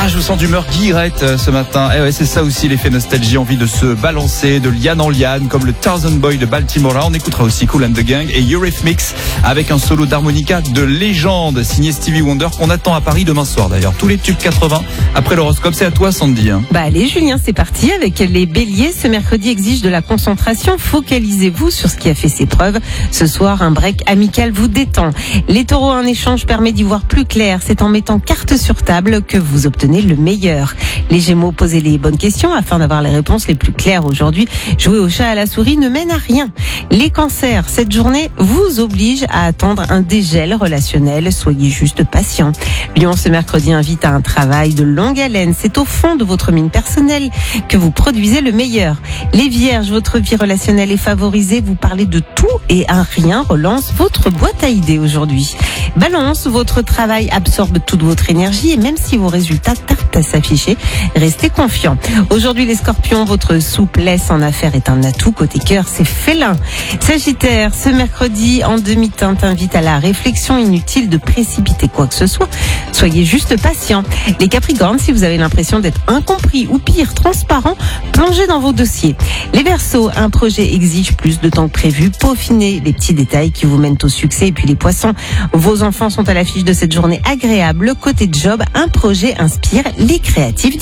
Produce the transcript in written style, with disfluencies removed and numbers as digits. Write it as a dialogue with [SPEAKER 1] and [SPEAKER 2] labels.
[SPEAKER 1] Ah, je vous sens d'humeur guillerette ce matin. Eh ouais, c'est ça aussi l'effet nostalgie, envie de se balancer de liane en liane, comme le Thousand Boy de Baltimore. On écoutera aussi Kool and the Gang et Eurythmics avec un solo d'harmonica de légende signé Stevie Wonder qu'on attend à Paris demain soir d'ailleurs. Tous les tubes 80 après l'horoscope, c'est à toi Sandy.
[SPEAKER 2] Allez Julien, c'est parti avec les béliers. Ce mercredi exige de la concentration. Focalisez-vous sur ce qui a fait ses preuves. Ce soir, un break amical vous détend. Les taureaux, un échange permet d'y voir plus clair. C'est en mettant carte sur table que vous obtenez le meilleur. Les gémeaux, posez les bonnes questions afin d'avoir les réponses les plus claires aujourd'hui. Jouer au chat à la souris ne mène à rien. Les cancers, cette journée vous oblige à attendre un dégel relationnel. Soyez juste patient. Lion, ce mercredi invite à un travail de longue haleine. C'est au fond de votre mine personnelle que vous produisez le meilleur. Les vierges, votre vie relationnelle est favorisée. Vous parlez de tout et un rien relance votre boîte à idées aujourd'hui. Balance, votre travail absorbe toute votre énergie et même si vos résultats tardent à s'afficher, restez confiant. Aujourd'hui les scorpions, votre souplesse en affaires est un atout. Côté cœur, c'est félin. Sagittaire, ce mercredi en demi-teinte invite à la réflexion. Inutile de précipiter quoi que ce soit. Soyez juste patient. Les capricornes, si vous avez l'impression d'être incompris ou pire, transparent, plongez dans vos dossiers. Les Verseaux, un projet exige plus de temps que prévu. Peaufinez les petits détails qui vous mènent au succès. Et puis les poissons, vos enfants sont à l'affiche de cette journée agréable. Côté job, un projet inspire les créatifs du